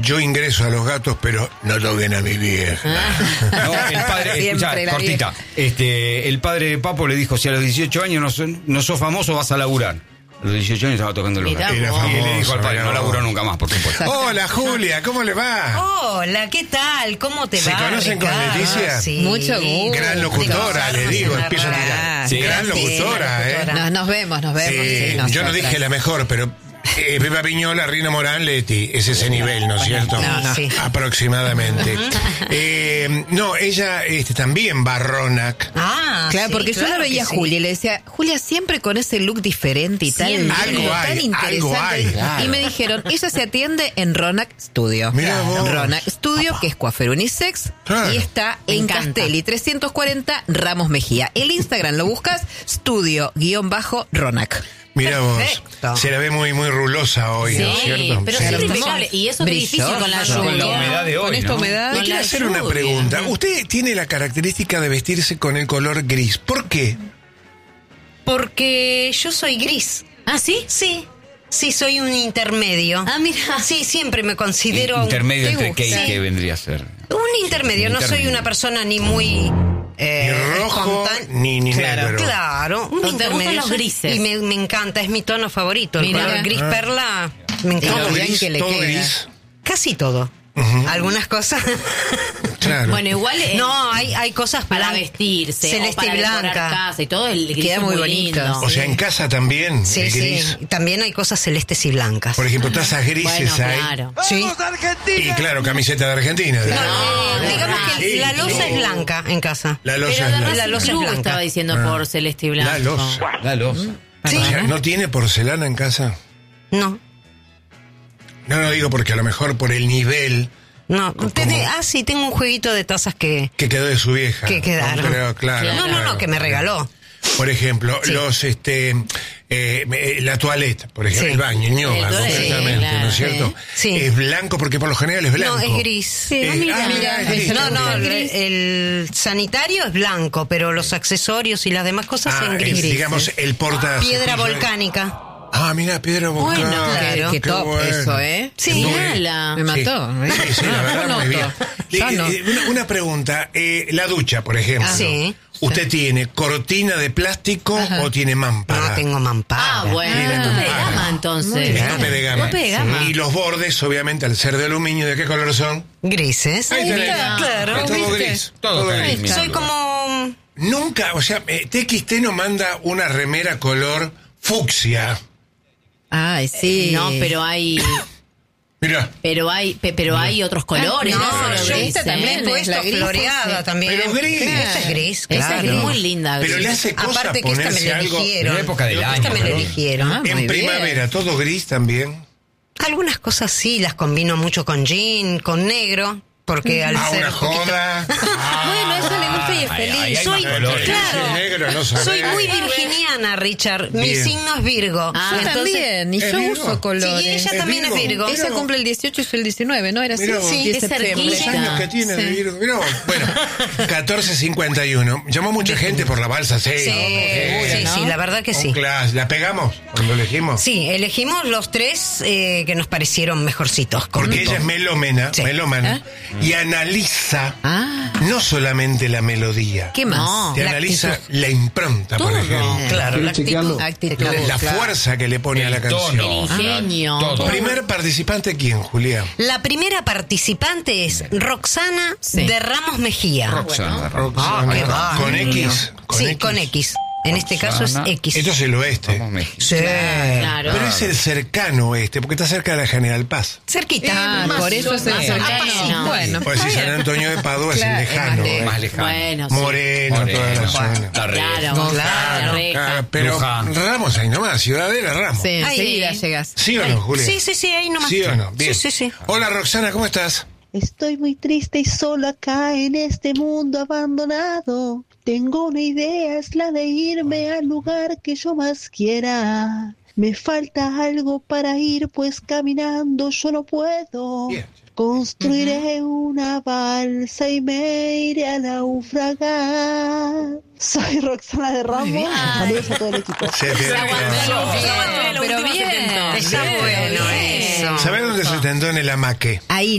Yo ingreso a los gatos, pero no toquen a mi vieja. No, el padre, escuchá, cortita. El padre de Papo le dijo: si a los 18 años no sos famoso, vas a laburar. A los 18 años estaba tocando los gatos. Era famoso, y le dijo al padre: no laburó nunca más, por supuesto. Hola, Julia, ¿cómo le va? Hola, ¿qué tal? ¿Cómo te va? ¿Se conocen con Ricardo? Leticia? Sí. Mucho gusto. Gran locutora, le digo, empiezo a tirar. Sí. Gran locutora, ¿eh? Nos vemos. Sí, Sí, yo no dije la mejor, pero Pepa Piñola, Rino Morán, Leti, es ese nivel, ¿no es cierto? No. Sí. Aproximadamente. No, ella también va a Ronak. Ah, Claro, sí, porque yo la veía a que Julia y le decía, Julia siempre con ese look diferente y tal, Siempre. Algo hay, tan interesante. algo hay. Y me dijeron, ella se atiende en Ronak Studio. Mirá vos. Ronak Studio, que es coafer unisex, Claro. y está Me en encanta. Castelli 340 Ramos Mejía. El Instagram lo buscas, studio_Ronak. Mira vos, Perfecto. se la ve muy, muy rulosa hoy, ¿no es Sí, cierto? pero Sí. siempre Hermoso. impecable. Y eso es muy difícil Brilloso. con la Con la lluvia. humedad de hoy, Con esta ¿no? humedad. Le Con quiero la hacer una lluvia. pregunta. Usted tiene la característica de vestirse con el color gris. ¿Por qué? Porque yo soy gris. ¿Ah, sí? Sí, soy un intermedio. Ah, mira. Sí, siempre me considero Intermedio ¿Te entre gusta? qué y Sí. qué vendría a ser. Un intermedio. No soy una persona ni muy Ni rojo, ni negro. Claro, un ¿Te intermedio. gustan los grises? Y me encanta, es mi tono favorito. El Mira. color gris perla me encanta. Todo bien gris, que le todo queda. gris. Casi todo. Algunas cosas. Claro. Bueno, igual No, hay cosas para blan- vestirse celeste o para y decorar blanca. casa y todo, el gris Queda es muy muy bonito. lindo. O sea, en casa también, Sí, el sí. gris. También hay cosas celestes y blancas. Por ejemplo, tazas grises Bueno, hay. claro. Sí. Y claro, camiseta de Argentina. Digamos que Sí, la losa es blanca en casa. La losa Pero es además blanca. La losa el es club blanca. estaba diciendo por celeste y blanco. La losa. La losa. Sí. O sea, ¿no tiene porcelana en casa? No, No digo porque a lo mejor por el nivel no. ¿Cómo? Sí, tengo un jueguito de tazas que que quedó de su vieja. Que quedaron. Pero, claro. No, claro. que me regaló. Por ejemplo, Sí. los la toaleta, por ejemplo, Sí. el baño, el ñoga, El toilet, concretamente, claro, ¿no es cierto? sí. Es blanco porque por lo general es blanco. No, es gris. Mira, es gris No, también. el sanitario es blanco, pero los accesorios y las demás cosas en gris. digamos, el porta... Piedra volcánica. Ah, mira, piedra volcánica. claro. Qué top bueno. eso, ¿eh? Sí. Mirala. Me mató. ¿eh? Sí, la verdad, No muy bien. noto. Una pregunta, la ducha, por ejemplo. Ah, sí. ¿Usted tiene cortina de plástico o tiene mámpara? No tengo mampara. Ah, bueno. Tiene Tope de mampara. gama, entonces. Es tope de gama. Tope de gama. Y los bordes, obviamente, al ser de aluminio, ¿de qué color son? Grises. Ahí tenés. Claro. Es todo ¿viste? gris. Todo gris. gris. Soy como... Nunca, o sea, TXT nos manda una remera color fucsia. Ay, sí. No, pero hay otros colores. No, solo yo gris, esta también ¿eh? he puesto la gris, floreada sí. también. Pero gris. Esta es gris, Esa claro. es muy linda. Pero gris. le hace cosa Aparte que esta me ponerse la algo... eligieron. En la época del Esta año, me la ¿no? eligieron. Ah, En muy primavera, todo gris también. Algunas cosas sí, las combino mucho con jean, con negro, porque al ser Una un poquito- joda. Bueno, eso le gusta y es Ahí feliz. hay Soy, más colores. claro, Sí, negro, no sabés. soy muy virginiana, Richard. Mi Bien. signo es Virgo. Ah, Yo Entonces, también, y ¿Es yo Virgo? uso colores. Sí, ella ¿Es también es Virgo. Ella cumple el 18 y yo el 19, ¿no? Era así. Mirá vos. Sí, Qué septiembre. Los cerquita. años que tiene de Sí. Virgo. Mirá vos. Bueno, 14:51. Llamó mucha gente por la balsa, sí. Sí, sí, ¿no? sí, la verdad que sí. Un class. ¿La pegamos cuando elegimos? Sí, elegimos los tres que nos parecieron mejorcitos. Porque ella es melómana Sí. y analiza Ah, no solamente la melodía, ¿qué más? No. te La analiza actitud. la impronta, por ejemplo. Claro, la actitud. Actitud. La claro. fuerza que le pone a la El canción. tono. El ingenio. Todo. ¿Primer participante quién, Julián? La primera participante es Roxana Sí. de Ramos Mejía. Roxana. Roxana. qué va. ¿Con X? Sí, con X. En este caso es Roxana. X. Esto es el oeste. Vamos, México. Sí. Claro. Pero es el cercano oeste, porque está cerca de la General Paz. Cerquita. Ah, Más por eso es el más cercano. cercano. Bueno, Pues si San Antonio de Padua Claro, es el es más lejano. lejos. Más lejano. Bueno, sí. Moreno, toda la zona. La Reja. Claro, Claro. la reja. Pero Luján. Ramos ahí nomás, Ciudadela Ramos. sí, Ahí. enseguida llegas. ¿Sí o no, Julia? Sí, ahí nomás. ¿Sí o no? Bien. Sí. Hola, Roxana, ¿cómo estás? Estoy muy triste y solo acá en este mundo abandonado. Tengo una idea, es la de irme al lugar que yo más quiera. Me falta algo para ir, pues caminando yo no puedo. Bien. Construiré una balsa y me iré a naufragar. Soy Roxana de Ramos. Saludos a todo el equipo. Se te Pero bien. Está bueno eso. ¿Sabés dónde se tendó en el amaque? Ahí